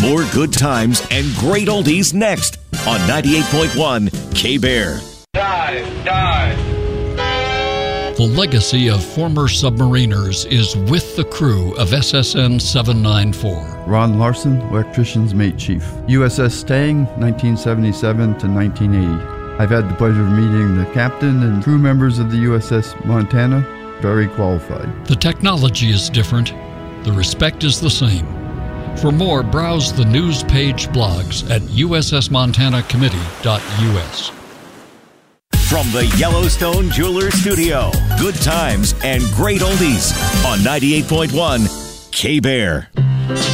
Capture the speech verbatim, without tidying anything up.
More good times and great oldies next on ninety-eight point one K-Bear. Dive, dive. The legacy of former submariners is with the crew of S S N seven ninety-four. Ron Larson, Electrician's Mate Chief. U S S Stang, nineteen seventy-seven to nineteen eighty. I've had the pleasure of meeting the captain and crew members of the U S S Montana. Very qualified. The technology is different. The respect is the same. For more, browse the news page blogs at U S S Montana Committee dot U S. From the Yellowstone Jewelers Studio, good times and great oldies on ninety-eight point one K-Bear.